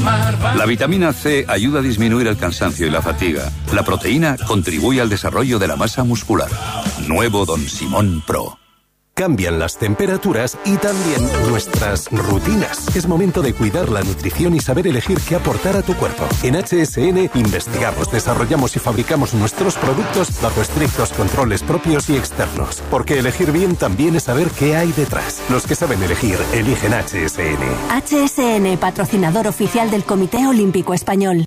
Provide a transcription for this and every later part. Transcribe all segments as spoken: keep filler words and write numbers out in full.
La vitamina C ayuda a disminuir el cansancio y la fatiga. La proteína contribuye al desarrollo de la masa muscular. Nuevo Don Simón Pro. Cambian las temperaturas y también nuestras rutinas. Es momento de cuidar la nutrición y saber elegir qué aportar a tu cuerpo. En H S N investigamos, desarrollamos y fabricamos nuestros productos bajo estrictos controles propios y externos. Porque elegir bien también es saber qué hay detrás. Los que saben elegir, eligen H S N. H S N, patrocinador oficial del Comité Olímpico Español.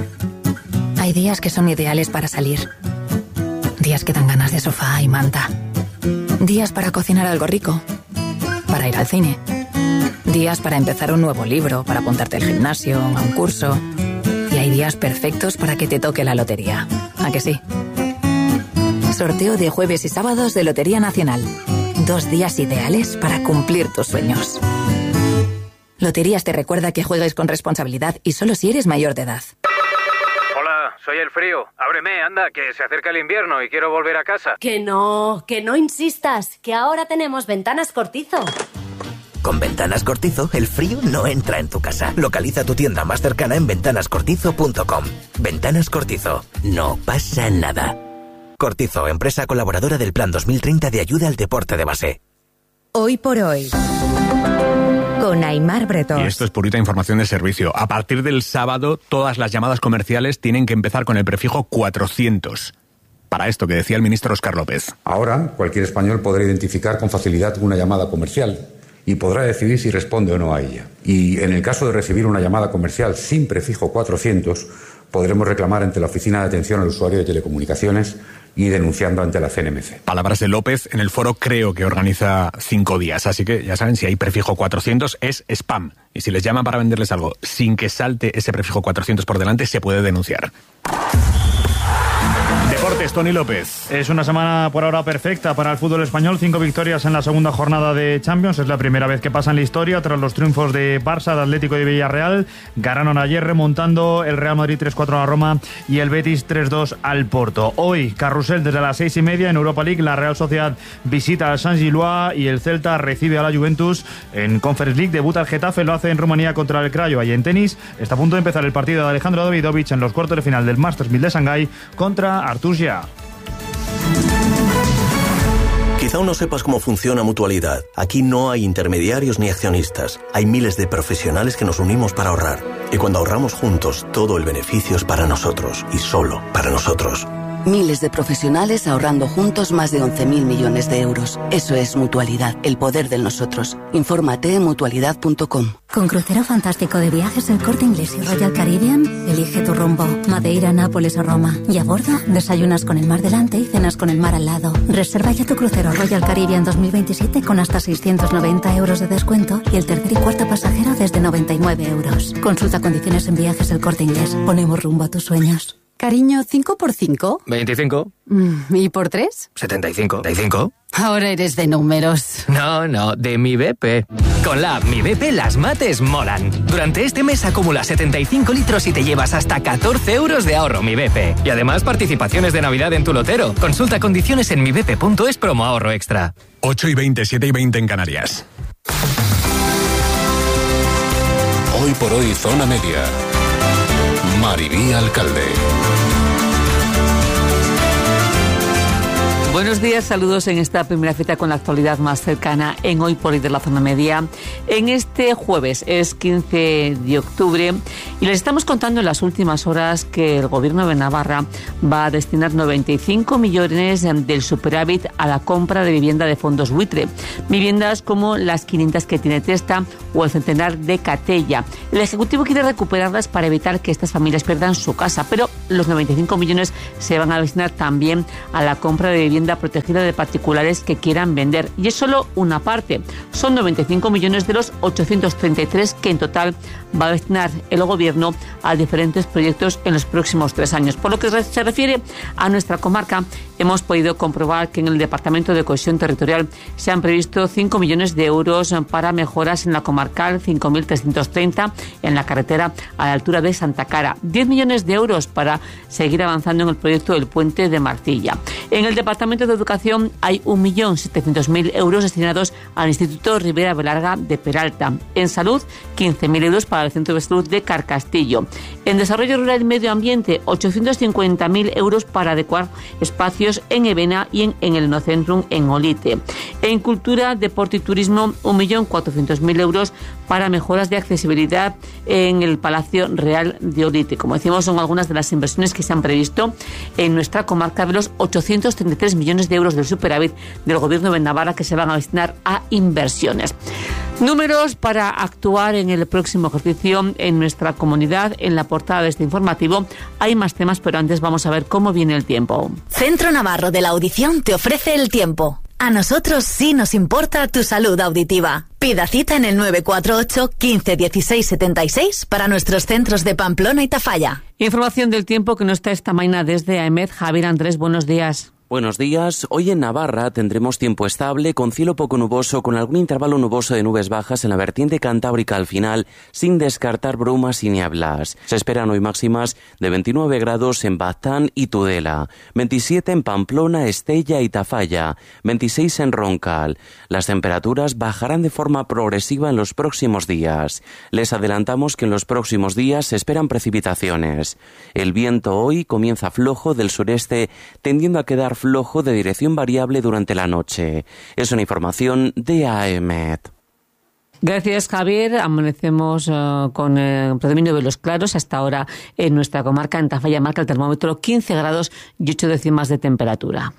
Hay días que son ideales para salir. Días que dan ganas de sofá y manta. Días para cocinar algo rico, para ir al cine. Días para empezar un nuevo libro, para apuntarte al gimnasio, a un curso. Y hay días perfectos para que te toque la lotería. ¿A que sí? Sorteo de jueves y sábados de Lotería Nacional. Dos días ideales para cumplir tus sueños. Loterías te recuerda que juegues con responsabilidad y solo si eres mayor de edad. Soy el frío. Ábreme, anda, que se acerca el invierno y quiero volver a casa. Que no, que no insistas, que ahora tenemos Ventanas Cortizo. Con Ventanas Cortizo, el frío no entra en tu casa. Localiza tu tienda más cercana en ventanas cortizo punto com. Ventanas Cortizo. No pasa nada. Cortizo, empresa colaboradora del Plan dos mil treinta de ayuda al deporte de base. Hoy por hoy, con Aimar Bretón. Y esto es purita información de servicio. A partir del sábado, todas las llamadas comerciales tienen que empezar con el prefijo cuatrocientos. Para esto que decía el ministro Óscar López. Ahora, cualquier español podrá identificar con facilidad una llamada comercial y podrá decidir si responde o no a ella. Y en el caso de recibir una llamada comercial sin prefijo cuatrocientos, podremos reclamar ante la Oficina de Atención al Usuario de Telecomunicaciones y denunciando ante la C N M C. Palabras de López en el foro Creo, que organiza cinco días. Así que ya saben, si hay prefijo cuatrocientos es spam. Y si les llaman para venderles algo sin que salte ese prefijo cuatrocientos por delante, se puede denunciar. Deportes, Tony López. Es una semana por ahora perfecta para el fútbol español. Cinco victorias en la segunda jornada de Champions. Es la primera vez que pasa en la historia tras los triunfos de Barça, de Atlético y de Villarreal. Ganaron ayer remontando el Real Madrid tres cuatro a la Roma y el Betis tres dos al Porto. Hoy, carrusel desde las seis y media en Europa League. La Real Sociedad visita al San Gilois y el Celta recibe a la Juventus. En Conference League debuta el Getafe, lo hace en Rumanía contra el Crayo. Y en tenis está a punto de empezar el partido de Alejandro Davidovich en los cuartos de final del Masters mil de Shanghái contra Artur Gia. Quizá aún no sepas cómo funciona Mutualidad. Aquí no hay intermediarios ni accionistas. Hay miles de profesionales que nos unimos para ahorrar. Y cuando ahorramos juntos, todo el beneficio es para nosotros y solo para nosotros. Miles de profesionales ahorrando juntos más de once mil millones de euros. Eso es Mutualidad, el poder del nosotros. Infórmate en mutualidad punto com. Con crucero fantástico de viajes El Corte Inglés y Royal Caribbean, elige tu rumbo. Madeira, Nápoles o Roma. Y a bordo, desayunas con el mar delante y cenas con el mar al lado. Reserva ya tu crucero Royal Caribbean dos mil veintisiete con hasta seiscientos noventa euros de descuento y el tercer y cuarto pasajero desde noventa y nueve euros. Consulta condiciones en Viajes El Corte Inglés. Ponemos rumbo a tus sueños. Cariño, ¿cinco por cinco? veinticinco. ¿Y por tres? setenta y cinco. ¿setenta y cinco? Ahora eres de números. No, no, de mi B P. Con la app Mi B P las mates molan. Durante este mes acumula setenta y cinco litros y te llevas hasta catorce euros de ahorro Mi B P. Y además participaciones de Navidad en tu lotero. Consulta condiciones en mi b p punto es promo ahorro extra. ocho y veinte, siete y veinte en Canarias. Hoy por hoy, zona media. Maribí Alcalde. Buenos días, saludos en esta primera cita con la actualidad más cercana en Hoy por Hoy de la Zona Media. En este jueves es quince de octubre y les estamos contando en las últimas horas que el Gobierno de Navarra va a destinar noventa y cinco millones del superávit a la compra de vivienda de fondos buitre. Viviendas como las quinientas que tiene Testa o el centenar de Catella. El Ejecutivo quiere recuperarlas para evitar que estas familias pierdan su casa, pero los noventa y cinco millones se van a destinar también a la compra de vivienda protegida de particulares que quieran vender. Y es solo una parte. Son noventa y cinco millones de los ochocientos treinta y tres que en total va a destinar el Gobierno a diferentes proyectos en los próximos tres años. Por lo que se refiere a nuestra comarca, hemos podido comprobar que en el Departamento de Cohesión Territorial se han previsto cinco millones de euros para mejoras en la comarcal cinco mil trescientos treinta, en la carretera a la altura de Santa Cara, diez millones de euros para seguir avanzando en el proyecto del puente de Martilla. En el Departamento Departamento de Educación hay un millón setecientos mil euros destinados al Instituto Ribera Velarga de Peralta. En Salud, quince mil euros para el Centro de Salud de Carcastillo. En Desarrollo Rural y Medio Ambiente, ochocientos cincuenta mil euros para adecuar espacios en Evena y en, en el Ennocentrum en Olite. En Cultura, Deporte y Turismo, un millón cuatrocientos mil euros para mejoras de accesibilidad en el Palacio Real de Olite. Como decimos, son algunas de las inversiones que se han previsto en nuestra comarca de los ochocientos treinta y tres millones de euros del superávit del Gobierno de Navarra que se van a destinar a inversiones. Números para actuar en el próximo ejercicio en nuestra comunidad. En la portada de este informativo hay más temas, pero antes vamos a ver cómo viene el tiempo. Centro Navarro de la Audición te ofrece el tiempo. A nosotros sí nos importa tu salud auditiva. Pida cita en el nueve cuatro ocho, quince, dieciséis, setenta y seis para nuestros centros de Pamplona y Tafalla. Información del tiempo que nos está esta mañana desde A E M E D. Javier Andrés, buenos días. Buenos días. Hoy en Navarra tendremos tiempo estable, con cielo poco nuboso, con algún intervalo nuboso de nubes bajas en la vertiente cantábrica al final, sin descartar brumas y nieblas. Se esperan hoy máximas de veintinueve grados en Baztán y Tudela, veintisiete en Pamplona, Estella y Tafalla, veintiséis en Roncal. Las temperaturas bajarán de forma progresiva en los próximos días. Les adelantamos que en los próximos días se esperan precipitaciones. El viento hoy comienza flojo del sureste, tendiendo a quedar flojo de dirección variable durante la noche. Es una información de A E M E D. Gracias, Javier. Amanecemos uh, con el uh, predominio de los claros. Hasta ahora en nuestra comarca, en Tafalla, marca el termómetro quince grados y ocho décimas de temperatura.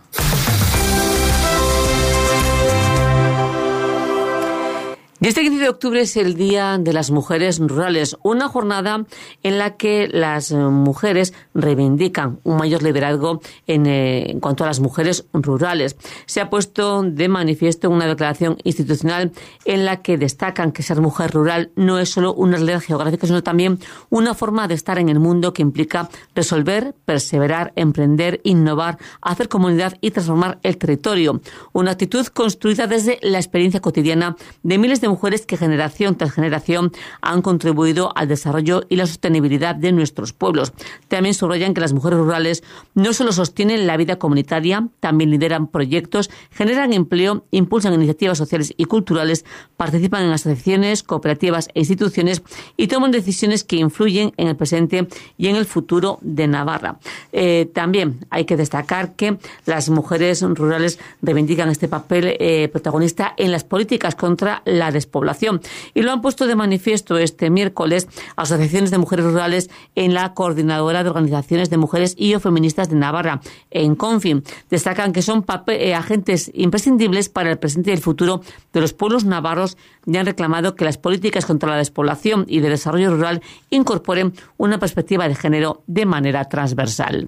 Y este quince de octubre es el Día de las Mujeres Rurales, una jornada en la que las mujeres reivindican un mayor liderazgo en, eh, en cuanto a las mujeres rurales. Se ha puesto de manifiesto una declaración institucional en la que destacan que ser mujer rural no es solo una realidad geográfica, sino también una forma de estar en el mundo que implica resolver, perseverar, emprender, innovar, hacer comunidad y transformar el territorio. Una actitud construida desde la experiencia cotidiana de miles de mujeres que generación tras generación han contribuido al desarrollo y la sostenibilidad de nuestros pueblos. También subrayan que las mujeres rurales no solo sostienen la vida comunitaria, también lideran proyectos, generan empleo, impulsan iniciativas sociales y culturales, participan en asociaciones, cooperativas e instituciones y toman decisiones que influyen en el presente y en el futuro de Navarra. Eh, también hay que destacar que las mujeres rurales reivindican este papel eh, protagonista en las políticas contra la despoblación. Y lo han puesto de manifiesto este miércoles asociaciones de mujeres rurales en la Coordinadora de Organizaciones de Mujeres y o Feministas de Navarra, en Confin. Destacan que son papel, eh, agentes imprescindibles para el presente y el futuro de los pueblos navarros y han reclamado que las políticas contra la despoblación y de desarrollo rural incorporen una perspectiva de género de manera transversal.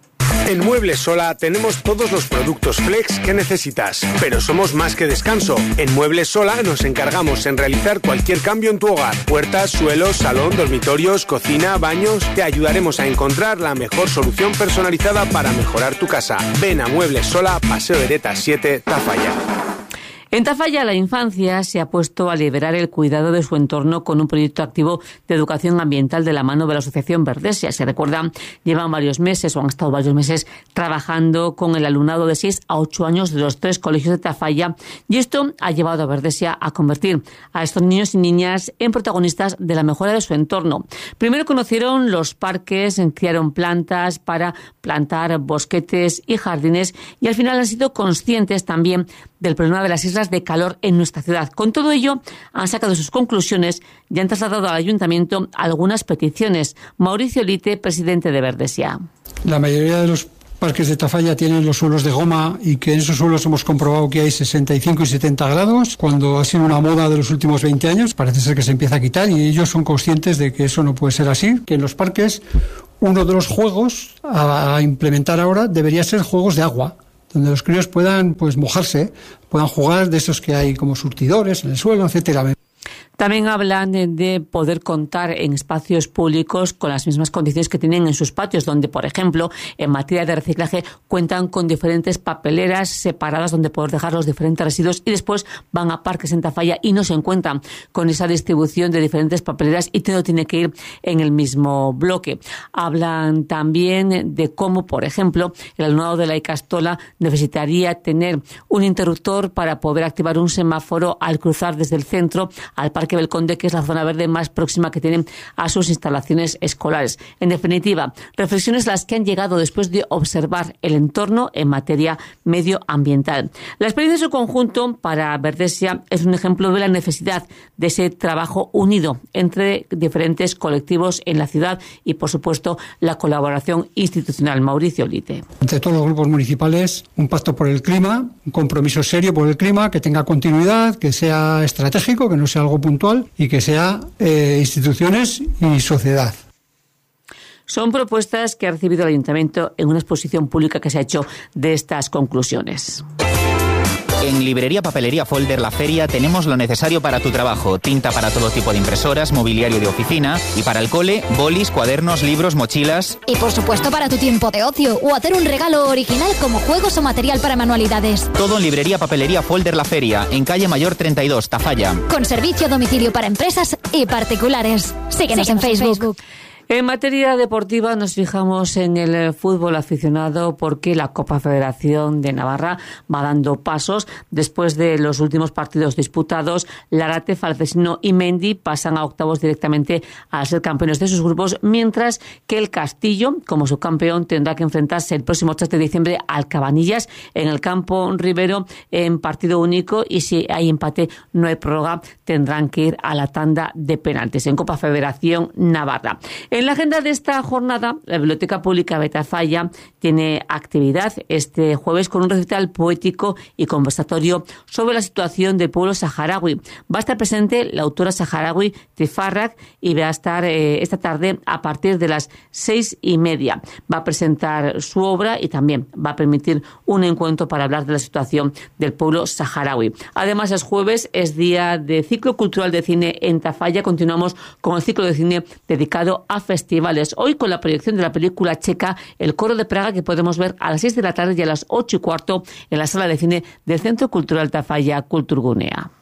En Muebles Sola tenemos todos los productos flex que necesitas, pero somos más que descanso. En Muebles Sola nos encargamos en realizar cualquier cambio en tu hogar. Puertas, suelos, salón, dormitorios, cocina, baños. Te ayudaremos a encontrar la mejor solución personalizada para mejorar tu casa. Ven a Muebles Sola, Paseo de Ereta siete, Tafalla. En Tafalla, la infancia se ha puesto a liderar el cuidado de su entorno con un proyecto activo de educación ambiental de la mano de la Asociación Verdesia. Se recuerda, llevan varios meses o han estado varios meses trabajando con el alumnado de seis a ocho años de los tres colegios de Tafalla y esto ha llevado a Verdesia a convertir a estos niños y niñas en protagonistas de la mejora de su entorno. Primero conocieron los parques, criaron plantas para plantar bosquetes y jardines y al final han sido conscientes también del problema de las islas de calor en nuestra ciudad. Con todo ello, han sacado sus conclusiones y han trasladado al ayuntamiento algunas peticiones. Mauricio Lite, presidente de Verdesia. La mayoría de los parques de Tafalla tienen los suelos de goma y que en esos suelos hemos comprobado que hay sesenta y cinco y setenta grados, cuando ha sido una moda de los últimos veinte años. Parece ser que se empieza a quitar y ellos son conscientes de que eso no puede ser así, que en los parques uno de los juegos a implementar ahora debería ser juegos de agua, donde los críos puedan pues mojarse, puedan jugar de esos que hay como surtidores en el suelo, etcétera. También hablan de, de poder contar en espacios públicos con las mismas condiciones que tienen en sus patios, donde, por ejemplo, en materia de reciclaje cuentan con diferentes papeleras separadas donde poder dejar los diferentes residuos y después van a parques en Tafalla y no se encuentran con esa distribución de diferentes papeleras y todo tiene que ir en el mismo bloque. Hablan también de cómo, por ejemplo, el alumnado de la Icastola necesitaría tener un interruptor para poder activar un semáforo al cruzar desde el centro al Parque Belconde, que es la zona verde más próxima que tienen a sus instalaciones escolares. En definitiva, reflexiones las que han llegado después de observar el entorno en materia medioambiental. La experiencia en su conjunto para Verdesia es un ejemplo de la necesidad de ese trabajo unido entre diferentes colectivos en la ciudad y, por supuesto, la colaboración institucional. Mauricio Lite. Entre todos los grupos municipales, un pacto por el clima, un compromiso serio por el clima, que tenga continuidad, que sea estratégico, que no sea algo puntual y que sea eh, instituciones y sociedad. Son propuestas que ha recibido el Ayuntamiento en una exposición pública que se ha hecho de estas conclusiones. En Librería Papelería Folder La Feria tenemos lo necesario para tu trabajo. Tinta para todo tipo de impresoras, mobiliario de oficina y para el cole, bolis, cuadernos, libros, mochilas. Y por supuesto para tu tiempo de ocio o hacer un regalo original como juegos o material para manualidades. Todo en Librería Papelería Folder La Feria, en calle Mayor treinta y dos, Tafalla. Con servicio a domicilio para empresas y particulares. Síguenos, Síguenos en Facebook. En Facebook. En materia deportiva nos fijamos en el fútbol aficionado porque la Copa Federación de Navarra va dando pasos. Después de los últimos partidos disputados, Larate, Falcesino y Mendi pasan a octavos directamente a ser campeones de sus grupos, mientras que el Castillo, como subcampeón, tendrá que enfrentarse el próximo tres de diciembre al Cabanillas en el campo Rivero en partido único, y si hay empate no hay prórroga, tendrán que ir a la tanda de penaltis en Copa Federación Navarra. En la agenda de esta jornada, la Biblioteca Pública de Tafalla tiene actividad este jueves con un recital poético y conversatorio sobre la situación del pueblo saharaui. Va a estar presente la autora saharaui Tifarrak y va a estar eh, esta tarde a partir de las seis y media. Va a presentar su obra y también va a permitir un encuentro para hablar de la situación del pueblo saharaui. Además, es jueves, es día de ciclo cultural de cine en Tafalla. Continuamos con el ciclo de cine dedicado a festivales. Hoy con la proyección de la película checa El Coro de Praga, que podemos ver a las seis de la tarde y a las ocho y cuarto en la sala de cine del Centro Cultural Tafalla Kulturgunea.